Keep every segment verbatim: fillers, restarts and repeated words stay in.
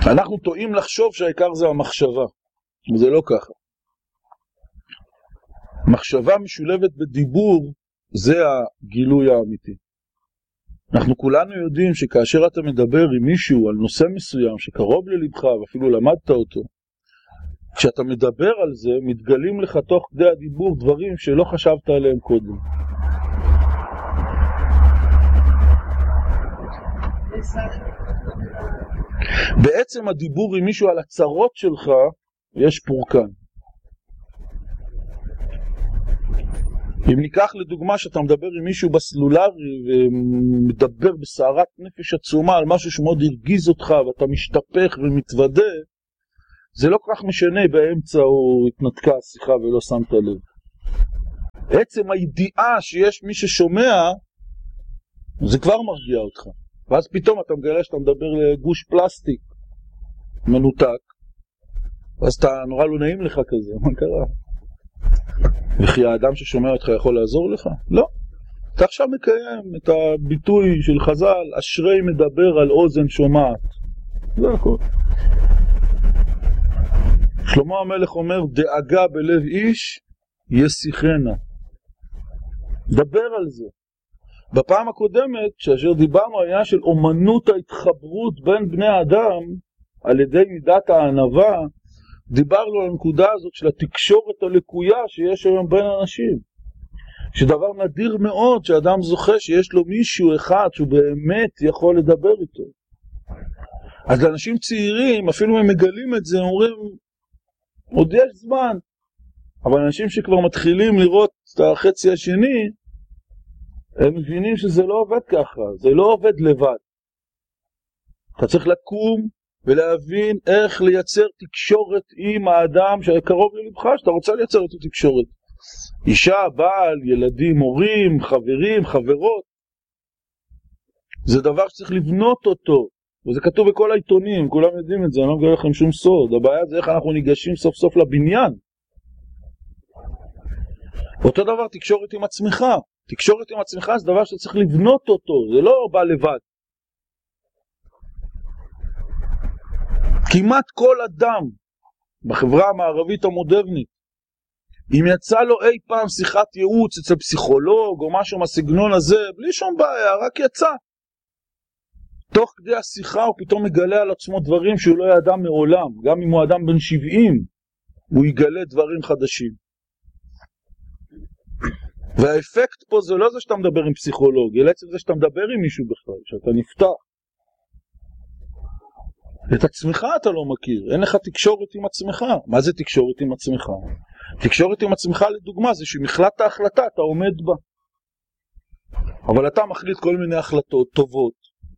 אנחנו טועים לחשוב שהעיקר זה המחשבה, וזה לא ככה. מחשבה משולבת בדיבור, זה הגילוי האמיתי. אנחנו כולנו יודעים שכאשר אתה מדבר עם מישהו על נושא מסוים שקרוב ללבך ואפילו למדת אותו, כשאתה מדבר על זה מתגלים לך תוך כדי הדיבור דברים שלא חשבת עליהם קודם. בעצם הדיבור עם מישהו על הצרות שלך יש פורקן. אם ניקח לדוגמה שאתה מדבר עם מישהו בסלולרי ומדבר בסערת נפש עצומה על משהו שמאוד הרגיז אותך ואתה משתפך ומתוודה, זה לא כל כך משנה באמצע או התנתקה השיחה ולא שמת לב. עצם הידיעה שיש מי ששומע זה כבר מרגיע אותך, ואז פתאום אתה מגלה שאתה מדבר לגוש פלסטיק מנותק, ואז אתה נורא לא נעים לך כזה, מה קרה? וכי האדם ששומע אותך יכול לעזור לך? לא. אתה עכשיו מקיים את הביטוי של חז"ל, אשרי מדבר על אוזן שומעת. זה הכל. שלמה המלך אומר, דאגה בלב איש ישיחנה. דבר על זה. בפעם הקודמת, כאשר דיברנו על העניין של אומנות ההתחברות בין בני האדם, על ידי מידת הענווה, דיברנו על הנקודה הזאת של התקשורת הלקויה שיש היום בין אנשים. שדבר נדיר מאוד שאדם זוכה שיש לו מישהו אחד שהוא באמת יכול לדבר איתו. אז לאנשים צעירים, אפילו הם מגלים את זה, אומרים, עוד יש זמן. אבל אנשים שכבר מתחילים לראות את החצי השני, הם מבינים שזה לא עובד ככה, זה לא עובד לבד. אתה צריך לקום ולהבין איך לייצר תקשורת עם האדם שקרוב ללבך, שאתה רוצה לייצר אותו תקשורת. אישה, בעל, ילדים, הורים, חברים, חברות. זה דבר שצריך לבנות אותו, וזה כתוב בכל העיתונים, כולם יודעים את זה, אני לא מגלה לכם שום סוד. הבעיה זה איך אנחנו ניגשים סוף סוף לבניין. אותו דבר תקשורת עם עצמך. תקשורת עם עצמך זה דבר שצריך לבנות אותו, זה לא בא לבד. כמעט כל אדם בחברה המערבית המודרנית, אם יצא לו אי פעם שיחת ייעוץ אצל פסיכולוג או משהו מהסגנון הזה, בלי שום בעיה, רק יצא. תוך כדי השיחה הוא פתאום מגלה על עצמו דברים שהוא לא ידע מעולם. גם אם הוא אדם בן שבעים, הוא יגלה דברים חדשים. והאפקט פה זה לא זה שאתה מדבר עם פסיכולוג, אלא זה שאתה מדבר עם מישהו בכלל, שאתה נפתח. את עצמך אתה לא מכיר, אין לך תקשורת עם עצמך. מה זה תקשורת עם עצמך? תקשורת עם עצמך לדוגמה זה שמחלט ההחלטה אתה עומד בה. אבל אתה מחליט כל מיני החלטות טובות,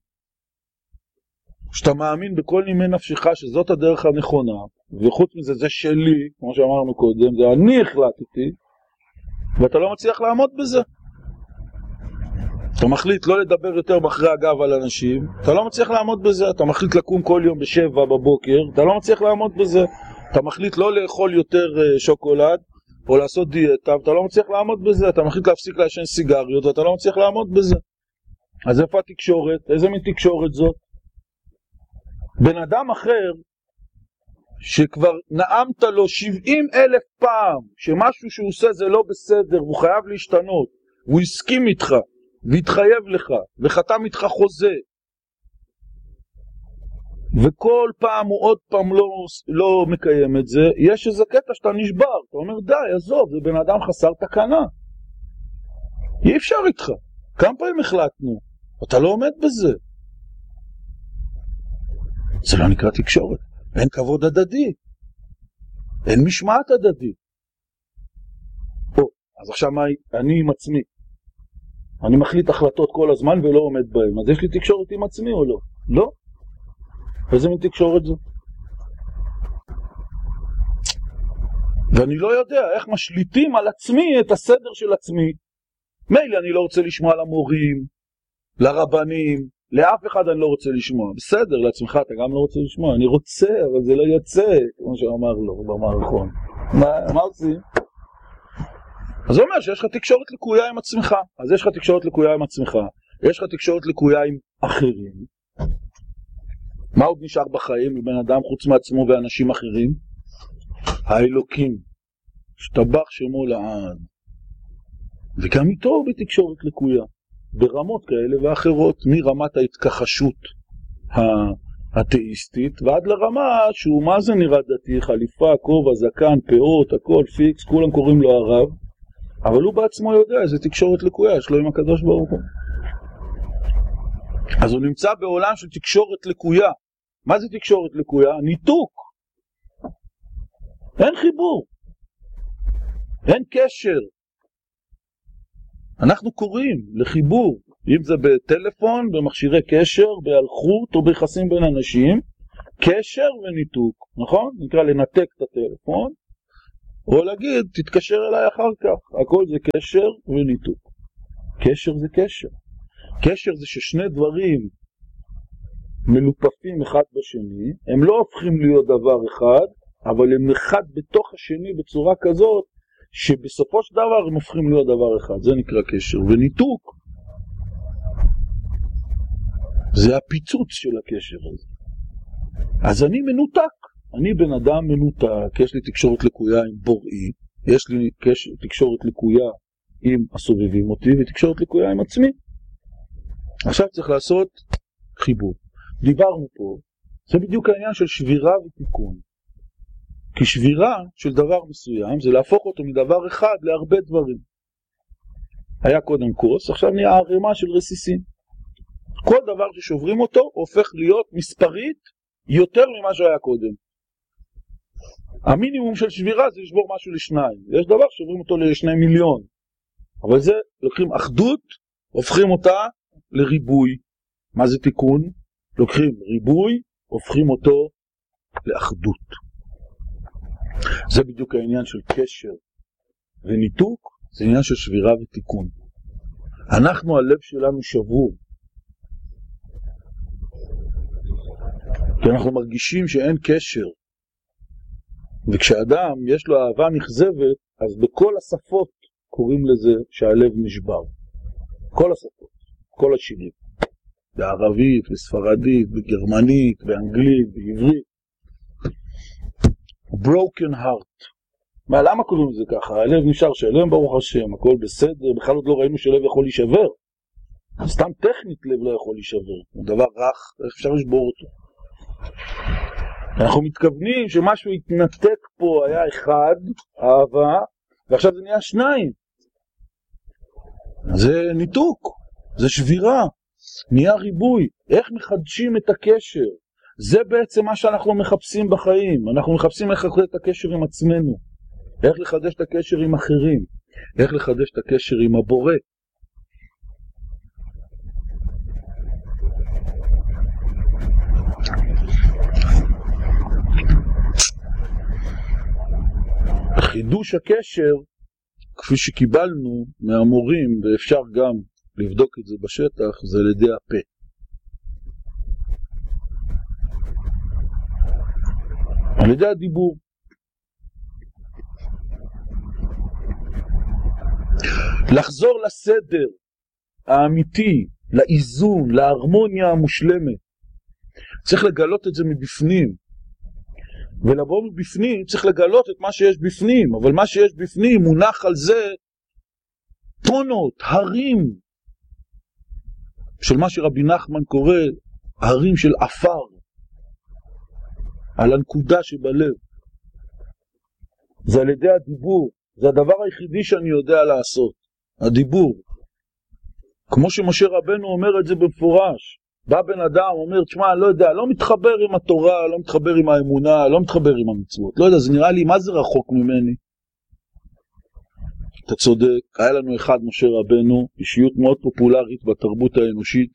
שאתה מאמין בכל נימי נפשך שזאת הדרך הנכונה, וחוץ מזה זה שלי, כמו שאמרנו קודם, זה אני החלטתי, ואתה לא מצליח לעמוד בזה. אתה מחליט לא לדבר יותר מאחרי הגב על אנשים, אתה לא מצליח לעמוד בזה. אתה מחליט לקום כל יום בשבע בבוקר, אתה לא מצליח לעמוד בזה. אתה מחליט לא לאכול יותר שוקולד או לעשות דיאטה, ואתה לא מצליח לעמוד בזה. אתה מחליט להפסיק לעשן סיגריות ואתה לא מצליח לעמוד בזה. אז איפה התקשורת? איזה מין תקשורת זאת? בן אדם אחר שכבר נעמת לו שבעים אלף פעם שמשהו שהוא עושה זה לא בסדר והוא חייב להשתנות, הוא הסכים איתך והתחייב לך וחתם איתך חוזה, וכל פעם הוא עוד פעם לא, לא מקיים את זה, יש איזה קטע שאתה נשבר, אתה אומר די, עזוב, זה בן אדם חסר תקנה, אי אפשר איתך, כמה פעמים החלטנו, אתה לא עומד בזה. זה לא נקרא תקשורת, אין כבוד הדדי, אין משמעת הדדי. או, אז עכשיו מה, אני עם עצמי, אני מחליט החלטות כל הזמן ולא עומד בהן, אז יש לי תקשורת עם עצמי או לא? לא. איזה מין תקשורת זו? ואני לא יודע איך משליטים על עצמי את הסדר של עצמי. מילא אני לא רוצה לשמוע למורים, לרבנים, לאף אחד אני לא רוצה לשמוע. בסדר, לעצמך אתה גם לא רוצה לשמוע. אני רוצה, אבל זה לא יוצא, כמו שאמר לו במערכון. מה, מה עושים? אז זה אומר שיש לך תקשורת לקויה עם עצמך. אז יש לך תקשורת לקויה עם עצמך. יש לך תקשורת לקויה עם אחרים. מה עוד נשאר בחיים מבן אדם חוץ מעצמו ואנשים אחרים? האלוקים, שטבח שמו לעד. וגם איתו בתקשורת לקויה, ברמות כאלה ואחרות, מרמת ההתכחשות האתאיסטית, ועד לרמה שהוא מה זה נראה דתי, חליפה, כובע, זקן, פאות, הכל פיקס, כולם קוראים לו הרב, אבל הוא בעצמו יודע איזה תקשורת לקויה, יש לו עם הקדוש ברוך הוא. אז הוא נמצא בעולם של תקשורת לקויה. מה זה תקשורת לקויה? ניתוק. אין חיבור. אין קשר. אנחנו קוראים לחיבור, אם זה בטלפון, במכשירי קשר, בהלכות או ביחסים בין אנשים, קשר וניתוק, נכון? נקרא לנתק את הטלפון, או להגיד, תתקשר אליי אחר כך. הכל זה קשר וניתוק. קשר זה קשר. קשר זה ששני דברים מלופפים אחד בשני, הם לא הופכים להיות דבר אחד, אבל הם אחד בתוך השני בצורה כזאת, שבסופו של דבר הם הופכים להיות דבר אחד. זה נקרא קשר. וניתוק זה הפיצוץ של הקשר הזה. אז אני מנותק. אני בן אדם מנותק. יש לי תקשורת לקויה עם בוראי, יש לי קשר, תקשורת לקויה עם הסובבים אותי, ותקשורת לקויה עם עצמי. עכשיו צריך לעשות חיבור. דיברנו פה, זה בדיוק העניין של שבירה ותיקון. כי שבירה של דבר מסוים זה להפוך אותו מדבר אחד להרבה דברים. היה קודם כוס, עכשיו נהיה ערימה של רסיסים. כל דבר ששוברים אותו הופך להיות מספרית יותר ממה שהיה קודם. המינימום של שבירה זה לשבור משהו לשניים. יש דבר ששוברים אותו לשני מיליון. אבל זה לוקחים אחדות, הופכים אותה לריבוי. מה זה תיקון? לוקחים ריבוי, הופכים אותו לאחדות. זה בדיוק העניין של קשר וניתוק, זה עניין של שבירה ותיקון. אנחנו, הלב שלנו שבור, כי אנחנו מרגישים שאין קשר, וכשאדם יש לו אהבה נכזבת, אז בכל השפות קוראים לזה שהלב נשבר. כל השפות, כל השירים, בערבית, בספרדית, בגרמנית, באנגלית, בעברית. broken heart. מה, למה קוראים לזה ככה? הלב נשאר שלם ברוך השם, הכל בסדר, בכלל עוד לא ראינו שלב יכול להישבר. סתם טכנית לב לא יכול להישבר, הוא דבר רך, איך אפשר לשבור אותו? אנחנו מתכוונים שמשהו התנתק פה, היה אחד, אהבה, ועכשיו זה נהיה שניים. זה ניתוק, זה שבירה, נהיה ריבוי. איך מחדשים את הקשר? זה בעצם מה שאנחנו מחפשים בחיים. אנחנו מחפשים איך לחדש את הקשר עם עצמנו, איך לחדש את הקשר עם אחרים, איך לחדש את הקשר עם הבורא. חידוש הקשר, כפי שקיבלנו מהמורים, ואפשר גם לבדוק את זה בשטח, זה על ידי הפה. על ידי הדיבור. לחזור לסדר האמיתי, לאיזון, להרמוניה המושלמת. צריך לגלות את זה מבפנים. ולבוא מבפנים צריך לגלות את מה שיש בפנים, אבל מה שיש בפנים מונח על זה טונות, הרים, של מה שרבי נחמן קורא הרים של אפר, על הנקודה שבלב. זה על ידי הדיבור, זה הדבר היחידי שאני יודע לעשות, הדיבור. כמו שמשה רבנו אומר את זה במפורש, בא בן אדם, אומר, תשמע, לא יודע, לא מתחבר עם התורה, לא מתחבר עם האמונה, לא מתחבר עם המצוות. לא יודע, זה נראה לי, מה זה רחוק ממני? אתה צודק, היה לנו אחד, משה רבנו, אישיות מאוד פופולרית בתרבות האנושית,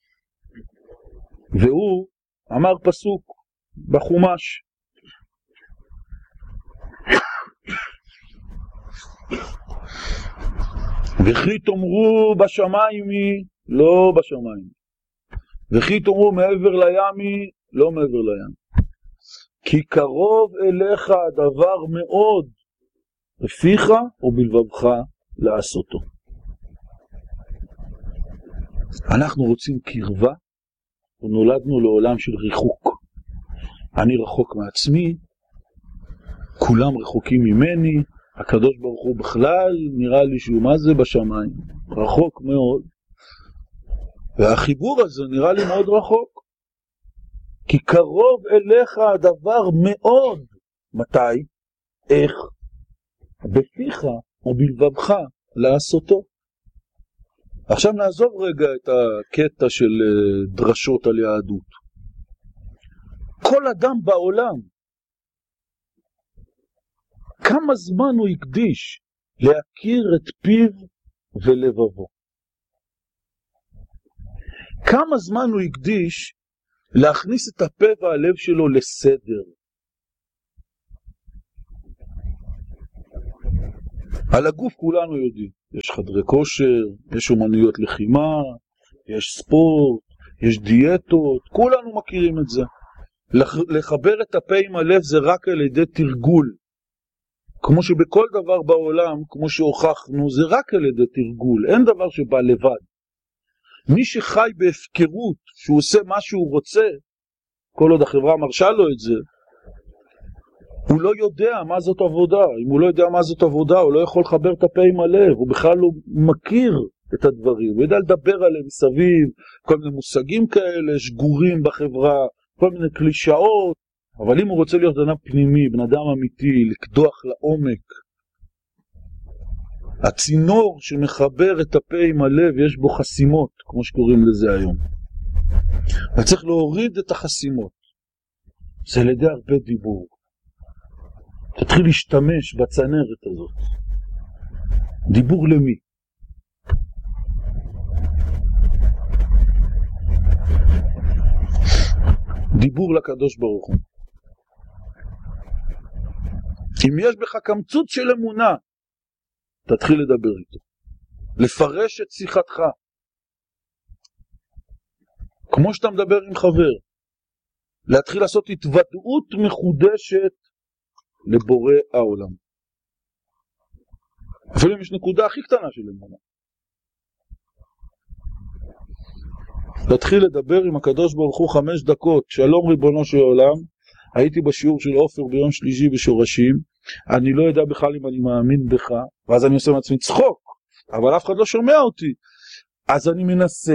והוא אמר פסוק בחומש. וכי תאמרו בשמיימי, לא בשמיים. וכי תאמרו מעבר לימי, לא מעבר לים. כי קרוב אליך הדבר מאוד, בפיך ובלבבך לעשותו. אנחנו רוצים קרבה, ונולדנו לעולם של ריחוק. אני רחוק מעצמי, כולם רחוקים ממני, הקדוש ברוך הוא בכלל נראה לי שהוא מה זה בשמיים, רחוק מאוד, והחיבור הזה נראה לי מאוד רחוק, כי קרוב אליך הדבר מאוד. מתי? איך? בפיך ובלבבך לעשותו. עכשיו נעזוב רגע את הקטע של דרשות על יהדות. כל אדם בעולם, כמה זמן הוא יקדיש להכיר את פיו ולבבו? כמה זמן הוא יקדיש להכניס את הפה והלב שלו לסדר? על הגוף כולנו יודעים, יש חדרי כושר, יש אומנויות לחימה, יש ספורט, יש דיאטות, כולנו מכירים את זה. לחבר את הפה עם הלב זה רק על ידי תרגול. כמו שבכל דבר בעולם, כמו שהוכחנו, זה רק על ידי תרגול, אין דבר שבא לבד. מי שחי בהפקרות, שהוא עושה מה שהוא רוצה, כל עוד החברה מרשה לו את זה, הוא לא יודע מה זאת עבודה. אם הוא לא יודע מה זאת עבודה, הוא לא יכול לחבר את הפה עם הלב, הוא בכלל לא מכיר את הדברים, הוא יודע לדבר עליהם מסביב, כל מיני מושגים כאלה, שגורים בחברה, כל מיני קלישאות, אבל אם הוא רוצה להיות אדם פנימי, בן אדם אמיתי, לקדוח לעומק, הצינור שמחבר את הפה עם הלב, יש בו חסימות, כמו שקוראים לזה היום. וצריך להוריד את החסימות. זה על ידי הרבה דיבור. תתחיל להשתמש בצנרת הזאת. דיבור למי? דיבור לקדוש ברוך הוא. אם יש בך קמצוץ של אמונה, תתחיל לדבר איתו. לפרש את שיחתך. כמו שאתה מדבר עם חבר. להתחיל לעשות התוודעות מחודשת לבורא העולם. אפילו אם יש נקודה הכי קטנה של אמונה. להתחיל לדבר עם הקדוש ברוך הוא חמש דקות. שלום ריבונו של עולם. הייתי בשיעור של עופר ביום שלישי בשורשים. אני לא יודע בכלל אם אני מאמין בך. ואז אני עושה מעצמי צחוק. אבל אף אחד לא שומע אותי. אז אני מנסה.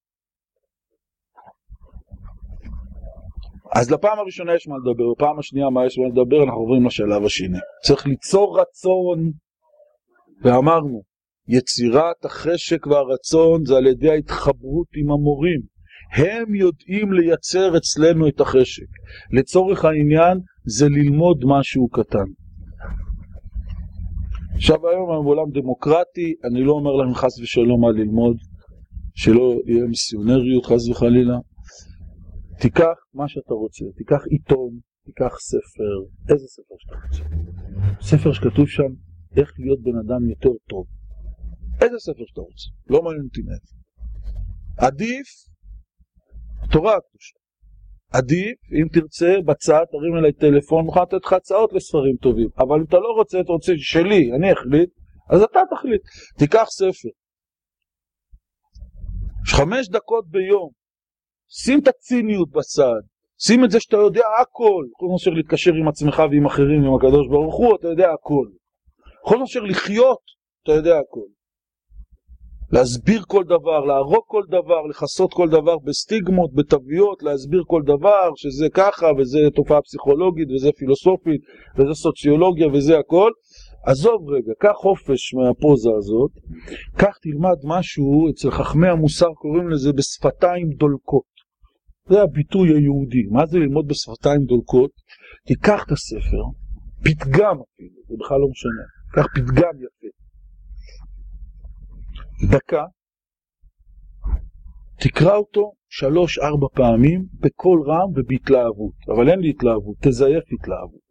אז לפעם הראשונה יש מה לדבר, בפעם השנייה מה יש מה לדבר, אנחנו עוברים לשלב השני. צריך ליצור רצון, ואמרנו, יצירת החשק והרצון זה על ידי ההתחברות עם המורים. הם יודעים לייצר אצלנו את החשק. לצורך העניין זה ללמוד משהו קטן. עכשיו היום אנחנו בעולם דמוקרטי, אני לא אומר לכם חס ושלום מה ללמוד, שלא יהיה מיסיונריות חס וחלילה. תיקח מה שאתה רוצה, תיקח עיתון, תיקח ספר, איזה ספר שאתה רוצה. ספר שכתוב שם, איך להיות בן אדם יותר טוב. איזה ספר שאתה רוצה, לא מעניין אותי מאיפה. עדיף, תורה הקדושה. עדיף, אם תרצה, בצד, תרים אליי טלפון, מוכן לתת לך הצעות לספרים טובים. אבל אם אתה לא רוצה, אתה רוצה שלי, אני אחליט, אז אתה תחליט. תיקח ספר. חמש דקות ביום. שים את הציניות בצד, שים את זה שאתה יודע הכל, כל נושא להתקשר עם עצמך ועם אחרים, עם הקדוש ברוך הוא, אתה יודע הכל. כל נושא לחיות, אתה יודע הכל. להסביר כל דבר, להרוג כל דבר, לחסות כל דבר בסטיגמות, בתוויות, להסביר כל דבר, שזה ככה, וזה תופעה פסיכולוגית, וזה פילוסופית, וזה סוציולוגיה, וזה הכל. עזוב רגע, קח חופש מהפוזה הזאת, קח תלמד משהו, אצל חכמי המוסר קוראים לזה בשפתיים דולקות. זה הביטוי היהודי. מה זה ללמוד בשפתיים דולקות? תיקח את הספר, פתגם אפילו, זה בכלל לא משנה, קח פתגם יפה. דקה, תקרא אותו שלוש ארבע פעמים בכל רם ובהתלהבות, אבל אין לי התלהבות, תזייף התלהבות.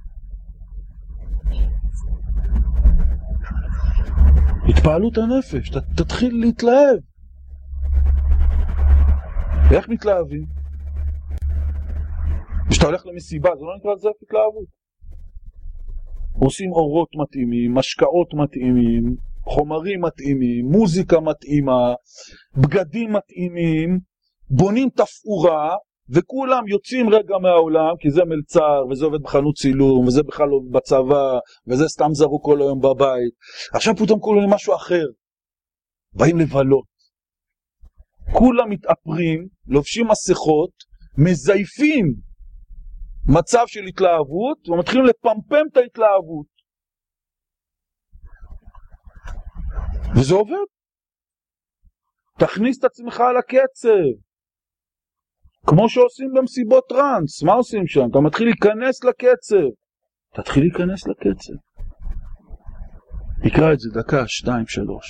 התפעלות הנפש, ת, תתחיל להתלהב. ואיך מתלהבים? כשאתה הולך למסיבה, זה לא נקרא לזייף התלהבות. עושים אורות מתאימים, משקאות מתאימים, חומרים מתאימים, מוזיקה מתאימה, בגדים מתאימים, בונים תפאורה, וכולם יוצאים רגע מהעולם, כי זה מלצר, וזה עובד בחנות צילום, וזה בכלל לא בצבא, וזה סתם זרו כל היום בבית. עכשיו פתאום כולם משהו אחר. באים לבלות. כולם מתאפרים, לובשים מסכות, מזייפים מצב של התלהבות, ומתחילים לפמפם את ההתלהבות. וזה עובד. תכניס את עצמך על הקצב. כמו שעושים במסיבות טרנס. מה עושים שם? אתה מתחיל להיכנס לקצב. תתחיל להיכנס לקצב. תקרא את זה דקה, שתיים, שלוש.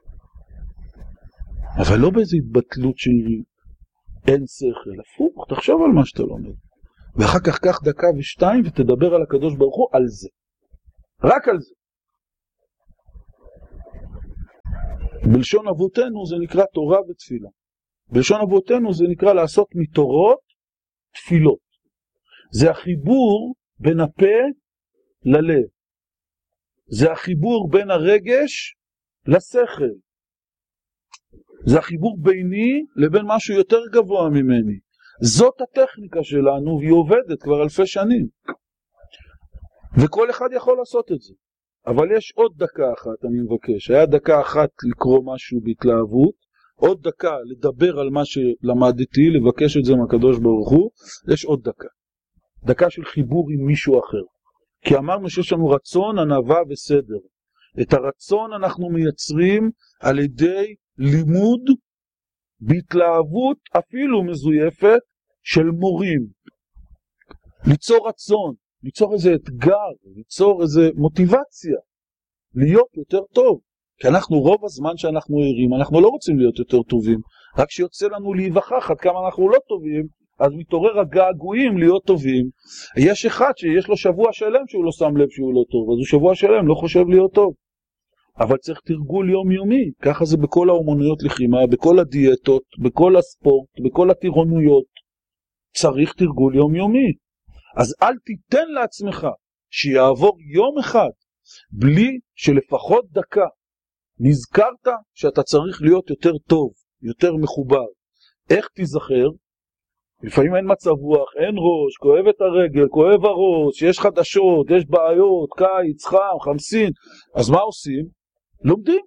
אבל לא באיזו התבטלות של אין שכל. הפוך, תחשוב על מה שאתה לומד. ואחר כך קח דקה ושתיים ותדבר על הקדוש ברוך הוא על זה. רק על זה. בלשון אבותינו זה נקרא תורה ותפילה. בלשון אבותינו זה נקרא לעשות מתורות תפילות. זה החיבור בין הפה ללב. זה החיבור בין הרגש לשכל. זה החיבור ביני לבין משהו יותר גבוה ממני. זאת הטכניקה שלנו והיא עובדת כבר אלפי שנים. וכל אחד יכול לעשות את זה. אבל יש עוד דקה אחת, אני מבקש. היה דקה אחת לקרוא משהו בהתלהבות, עוד דקה לדבר על מה שלמדתי, לבקש את זה מהקדוש ברוך הוא, יש עוד דקה. דקה של חיבור עם מישהו אחר. כי אמרנו שיש לנו רצון, ענווה וסדר. את הרצון אנחנו מייצרים על ידי לימוד בהתלהבות אפילו מזויפת של מורים. ליצור רצון, ליצור איזה אתגר, ליצור איזה מוטיבציה, להיות יותר טוב. כי אנחנו רוב הזמן שאנחנו ערים, אנחנו לא רוצים להיות יותר טובים, רק שיוצא לנו להיווכח עד כמה אנחנו לא טובים, אז מתעורר הגעגועים להיות טובים. יש אחד שיש לו שבוע שלם שהוא לא שם לב שהוא לא טוב, אז הוא שבוע שלם לא חושב להיות טוב. אבל צריך תרגול יומיומי, ככה זה בכל האומנויות לחימה, בכל הדיאטות, בכל הספורט, בכל הטירונויות. צריך תרגול יומיומי. אז אל תיתן לעצמך שיעבור יום אחד בלי שלפחות דקה נזכרת שאתה צריך להיות יותר טוב, יותר מחובר. איך תיזכר? לפעמים אין מצב רוח, אין ראש, כואב את הרגל, כואב הראש, יש חדשות, יש בעיות, קיץ, חם, חמסין. אז מה עושים? לומדים.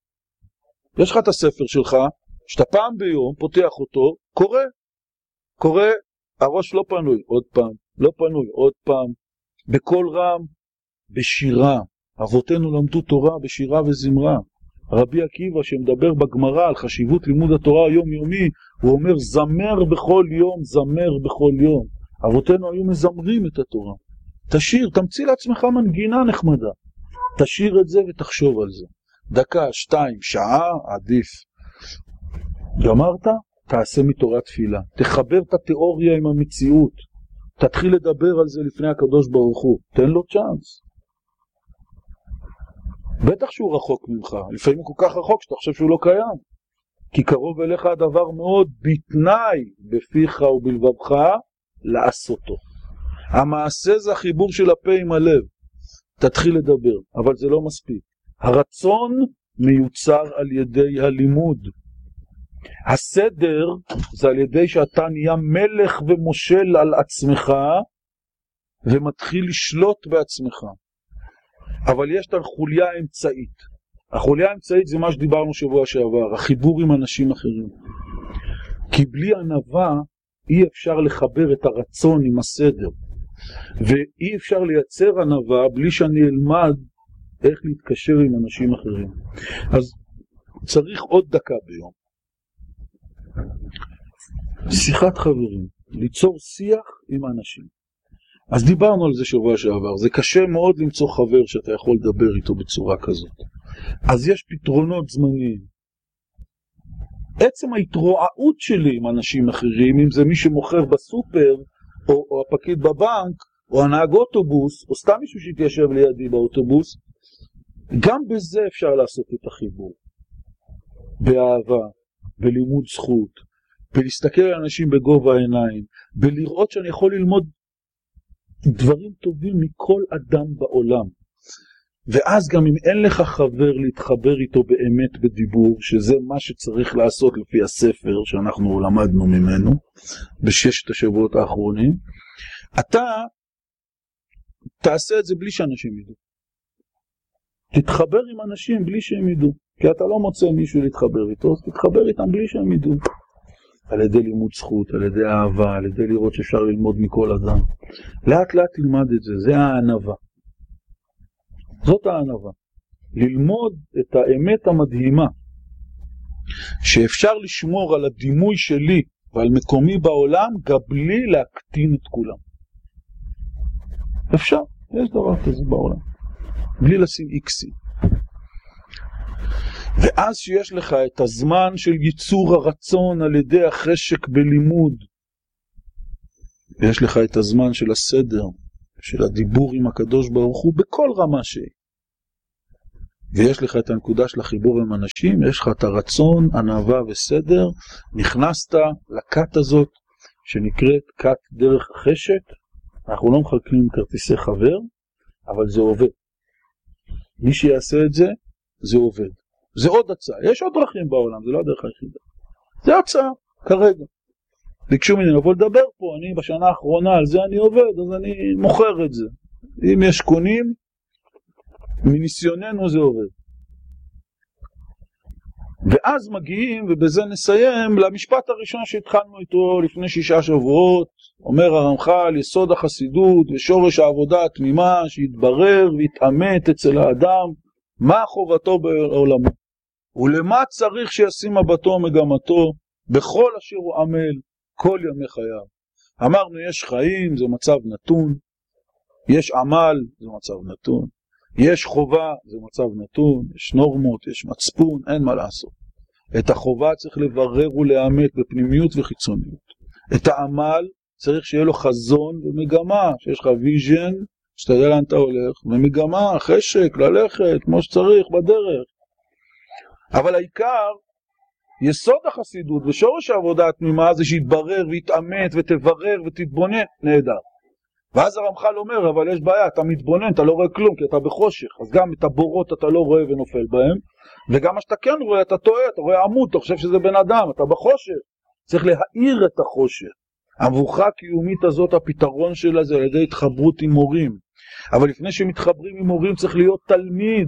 יש לך את הספר שלך, שאתה פעם ביום פותח אותו, קורא. קורא, הראש לא פנוי, עוד פעם, לא פנוי, עוד פעם. בקול רם, בשירה. אבותינו למדו תורה בשירה וזמרה. רבי עקיבא שמדבר בגמרא על חשיבות לימוד התורה היומיומי, הוא אומר זמר בכל יום, זמר בכל יום. אבותינו היו מזמרים את התורה. תשיר, תמציא לעצמך מנגינה נחמדה. תשיר את זה ותחשוב על זה. דקה, שתיים, שעה, עדיף. גמרת? תעשה מתורה תפילה. תחבר את התיאוריה עם המציאות. תתחיל לדבר על זה לפני הקדוש ברוך הוא. תן לו צ'אנס. בטח שהוא רחוק ממך. לפעמים הוא כל כך רחוק שאתה חושב שהוא לא קיים. כי קרוב אליך הדבר מאוד בתנאי בפיך ובלבבך לעשותו. המעשה זה החיבור של הפה עם הלב. תתחיל לדבר, אבל זה לא מספיק. הרצון מיוצר על ידי הלימוד. הסדר זה על ידי שאתה נהיה מלך ומושל על עצמך ומתחיל לשלוט בעצמך. אבל יש את החוליה האמצעית. החוליה האמצעית זה מה שדיברנו שבוע שעבר, החיבור עם אנשים אחרים. כי בלי ענווה אי אפשר לחבר את הרצון עם הסדר. ואי אפשר לייצר ענווה בלי שאני אלמד איך להתקשר עם אנשים אחרים. אז צריך עוד דקה ביום. שיחת חברים, ליצור שיח עם אנשים. אז דיברנו על זה שבוע שעבר, זה קשה מאוד למצוא חבר שאתה יכול לדבר איתו בצורה כזאת. אז יש פתרונות זמניים. עצם ההתרועעות שלי עם אנשים אחרים, אם זה מי שמוכר בסופר, או, או הפקיד בבנק, או הנהג אוטובוס, או סתם מישהו שהתיישב לידי באוטובוס, גם בזה אפשר לעשות את החיבור. באהבה, בלימוד זכות, בלהסתכל על אנשים בגובה העיניים, בלראות שאני יכול ללמוד דברים טובים מכל אדם בעולם. ואז גם אם אין לך חבר להתחבר איתו באמת בדיבור, שזה מה שצריך לעשות לפי הספר שאנחנו למדנו ממנו בששת השבועות האחרונים, אתה תעשה את זה בלי שאנשים ידעו. תתחבר עם אנשים בלי שהם ידעו, כי אתה לא מוצא מישהו להתחבר איתו, אז תתחבר איתם בלי שהם ידעו. על ידי לימוד זכות, על ידי אהבה, על ידי לראות שאפשר ללמוד מכל אדם. לאט לאט תלמד את זה, זה הענווה. זאת הענווה. ללמוד את האמת המדהימה, שאפשר לשמור על הדימוי שלי ועל מקומי בעולם, גם בלי להקטין את כולם. אפשר, יש דבר כזה בעולם. בלי לשים איקסים. ואז שיש לך את הזמן של ייצור הרצון על ידי החשק בלימוד, ויש לך את הזמן של הסדר, של הדיבור עם הקדוש ברוך הוא בכל רמה שהיא, ויש לך את הנקודה של החיבור עם אנשים, יש לך את הרצון, ענווה וסדר, נכנסת לכת הזאת שנקראת כת דרך החשק. אנחנו לא מחלקים כרטיסי חבר, אבל זה עובד. מי שיעשה את זה, זה עובד. זה עוד הצעה. יש עוד דרכים בעולם, זה לא הדרך היחידה. זה הצעה, כרגע. ביקשו ממני לבוא לדבר פה, אני בשנה האחרונה על זה אני עובד, אז אני מוכר את זה. אם יש קונים, מניסיוננו זה עובד. ואז מגיעים, ובזה נסיים, למשפט הראשון שהתחלנו איתו לפני שישה שבועות, אומר הרמח"ל, יסוד החסידות ושורש העבודה התמימה שהתברר והתאמת אצל האדם, מה חובתו בעולמו, ולמה צריך שישים מבטו מגמתו בכל אשר הוא עמל כל ימי חייו. אמרנו, יש חיים, זה מצב נתון, יש עמל, זה מצב נתון, יש חובה, זה מצב נתון, יש נורמות, יש מצפון, אין מה לעשות. את החובה צריך לברר ולאמת בפנימיות וחיצוניות. את העמל צריך שיהיה לו חזון ומגמה, שיש לך ויז'ן, שאתה יודע לאן אתה הולך, ומגמה, חשק, ללכת, כמו שצריך, בדרך. אבל העיקר, יסוד החסידות ושורש העבודה התמימה זה שיתברר ויתאמת ותברר ותתבונן, נהדר. ואז הרמח"ל אומר, אבל יש בעיה, אתה מתבונן, אתה לא רואה כלום, כי אתה בחושך, אז גם את הבורות אתה לא רואה ונופל בהם, וגם מה שאתה כן רואה, אתה טועה, אתה רואה עמוד, אתה חושב שזה בן אדם, אתה בחושך. צריך להאיר את החושך. המבוכה הקיומית הזאת, הפתרון שלה זה על ידי התחברות עם מורים. אבל לפני שמתחברים עם מורים צריך להיות תלמיד.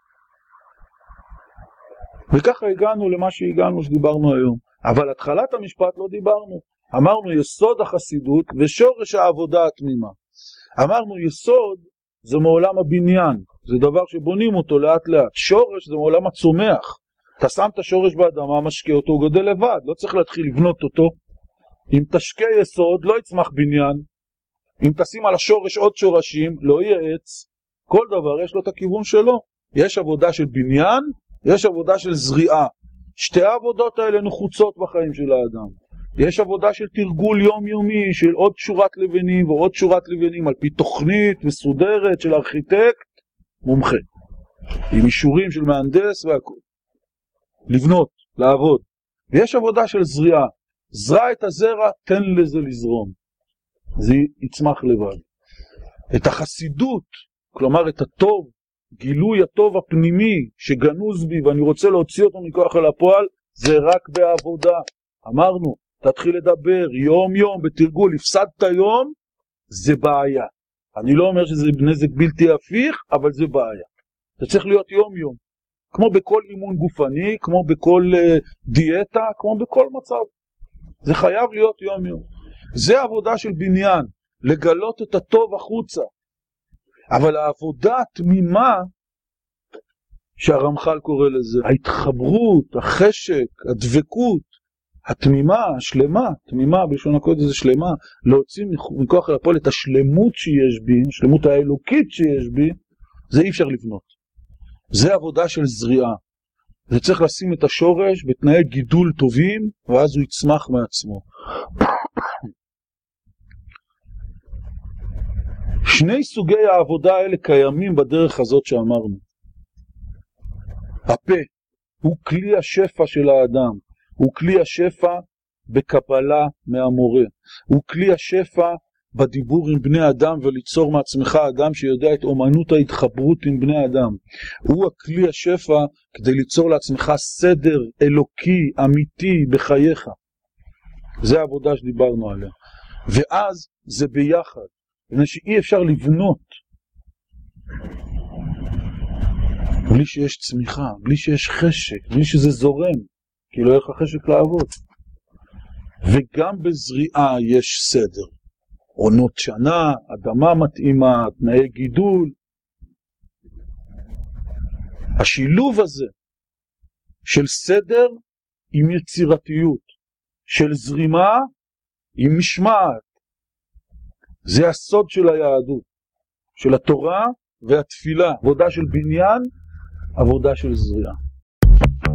וככה הגענו למה שהגענו שדיברנו היום. אבל התחלת המשפט לא דיברנו. אמרנו יסוד החסידות ושורש העבודה התמימה. אמרנו יסוד זה מעולם הבניין, זה דבר שבונים אותו לאט לאט. שורש זה מעולם הצומח. אתה שם את השורש באדמה, משקה אותו, הוא גודל לבד, לא צריך להתחיל לבנות אותו. אם תשקה יסוד לא יצמח בניין, אם תשים על השורש עוד שורשים לא יהיה עץ. כל דבר יש לו את הכיוון שלו. יש עבודה של בניין, יש עבודה של זריעה. שתי העבודות האלה נחוצות בחיים של האדם. יש עבודה של תרגול יומיומי, של עוד שורת לבנים ועוד שורת לבנים, על פי תוכנית מסודרת של ארכיטקט מומחה, עם אישורים של מהנדס והכל. לבנות, לעבוד. ויש עבודה של זריעה. זרע את הזרע, תן לזה לזרום. זה יצמח לבד. את החסידות, כלומר את הטוב, גילוי הטוב הפנימי שגנוז בי ואני רוצה להוציא אותו מכוח אל הפועל, זה רק בעבודה. אמרנו, תתחיל לדבר יום יום בתרגול, הפסדת יום, זה בעיה. אני לא אומר שזה נזק בלתי הפיך, אבל זה בעיה. זה צריך להיות יום יום. כמו בכל אימון גופני, כמו בכל uh, דיאטה, כמו בכל מצב. זה חייב להיות יום יום. זה עבודה של בניין, לגלות את הטוב החוצה. אבל העבודה התמימה, שהרמח"ל קורא לזה, ההתחברות, החשק, הדבקות, התמימה, השלמה, תמימה בלשון הקודש זה שלמה, להוציא מכוח אל הפועל את השלמות שיש בי, השלמות האלוקית שיש בי, זה אי אפשר לבנות. זה עבודה של זריעה. זה צריך לשים את השורש בתנאי גידול טובים, ואז הוא יצמח מעצמו. שני סוגי העבודה האלה קיימים בדרך הזאת שאמרנו. הפה הוא כלי השפע של האדם, הוא כלי השפע בקבלה מהמורה, הוא כלי השפע בדיבור עם בני אדם וליצור מעצמך אדם שיודע את אומנות ההתחברות עם בני אדם. הוא הכלי השפע כדי ליצור לעצמך סדר אלוקי אמיתי בחייך. זה העבודה שדיברנו עליה. ואז זה ביחד. שאי אפשר לבנות בלי שיש צמיחה, בלי שיש חשק, בלי שזה זורם, כי לא יהיה לך חשק לעבוד. וגם בזריעה יש סדר. עונות שנה, אדמה מתאימה, תנאי גידול. השילוב הזה של סדר עם יצירתיות, של זרימה עם משמעת, זה הסוד של היהדות, של התורה והתפילה, עבודה של בניין, עבודה של זריעה.